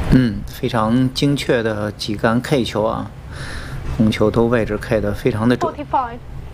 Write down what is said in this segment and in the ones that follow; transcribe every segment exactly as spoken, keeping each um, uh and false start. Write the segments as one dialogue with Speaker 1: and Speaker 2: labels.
Speaker 1: 嗯，非常精确的几杆 K 球啊，红球都位置 K 的非常的准。
Speaker 2: forty-five.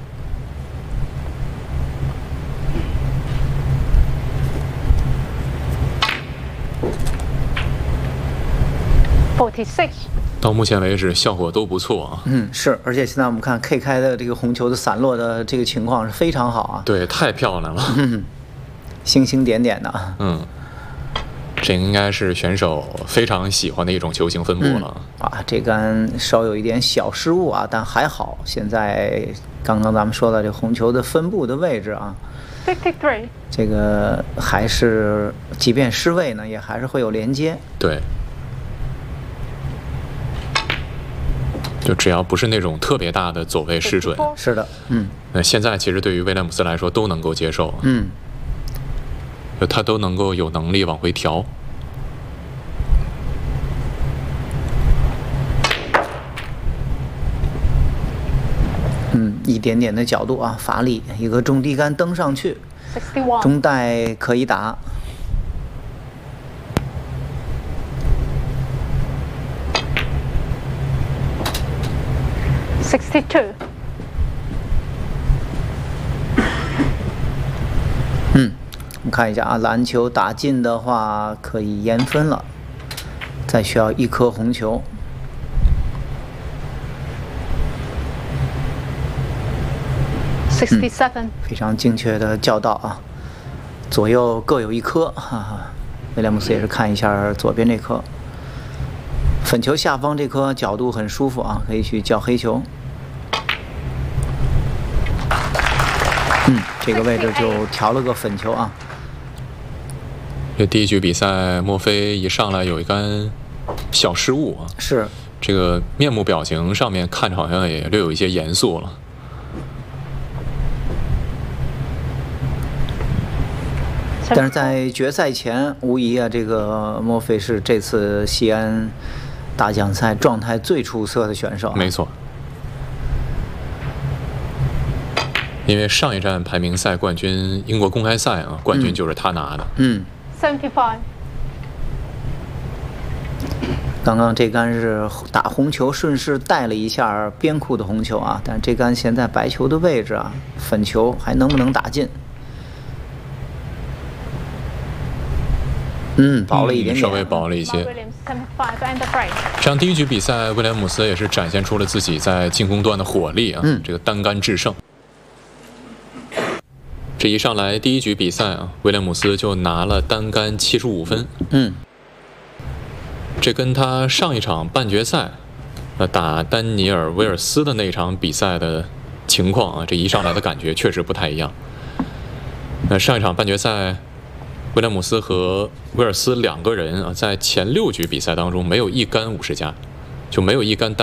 Speaker 2: forty-six.
Speaker 3: 到目前为止效果都不错啊。
Speaker 1: 嗯，是，而且现在我们看 K 开的这个红球的散落的这个情况是非常好啊。
Speaker 3: 对，太漂亮了。
Speaker 1: 嗯，星星点点的。
Speaker 3: 嗯，这应该是选手非常喜欢的一种球形分布了。
Speaker 1: 嗯、啊，这杆稍有一点小失误啊，但还好。现在刚刚咱们说的这红球的分布的位置啊。
Speaker 2: fifty-three.
Speaker 1: 这个还是，即便失位呢，也还是会有连接。
Speaker 3: 对。就只要不是那种特别大的走位失准，
Speaker 1: 是的，嗯，
Speaker 3: 那现在其实对于威廉姆斯来说都能够接受，
Speaker 1: 嗯，
Speaker 3: 就他都能够有能力往回调。
Speaker 1: 嗯，一点点的角度啊，发力，一个中低杆蹬上去，中带可以打。
Speaker 2: sixty-two.
Speaker 1: 嗯，我们看一下啊，篮球打进的话可以延分了，再需要一颗红球。
Speaker 2: sixty-seven.
Speaker 1: 嗯，非常精确的教导啊，左右各有一颗，哈哈。威廉姆斯也是看一下左边这颗。粉球下方这颗角度很舒服啊，可以去叫黑球。嗯，这个位置就调了个粉球啊。
Speaker 3: 这第一局比赛，墨菲一上来有一杆小失误啊，
Speaker 1: 是
Speaker 3: 这个面部表情上面看着好像也略有一些严肃了。
Speaker 1: 但是在决赛前，无疑啊，这个墨菲是这次西安大奖赛状态最出色的选手。
Speaker 3: 没错，因为上一站排名赛冠军英国公开赛啊，冠军就是他拿的。
Speaker 1: 嗯。
Speaker 2: seventy-five.
Speaker 1: 刚刚这杆是打红球，顺势带了一下边库的红球啊，但这杆现在白球的位置啊，粉球还能不能打进？嗯，薄了一点点，
Speaker 3: 稍微薄了一些。这样第一局比赛，威廉姆斯也是展现出了自己在进攻端的火力啊，
Speaker 1: 嗯，
Speaker 3: 这个单杆制胜。这一上来第一局比赛啊，威廉姆斯就拿了单杆七十五分。
Speaker 1: 嗯，
Speaker 3: 这跟他上一场半决赛，呃，打丹尼尔·威尔斯的那场比赛的情况啊，这一上来的感觉确实不太一样。那上一场半决赛，威廉姆斯和威尔斯两个人啊，在前六局比赛当中没有一杆五十加，就没有一杆单。